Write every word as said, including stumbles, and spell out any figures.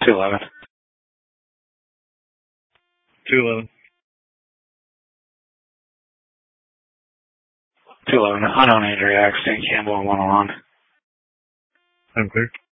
two eleven. two eleven. two eleven. Unknown injury accident, Campbell one oh one. I'm clear.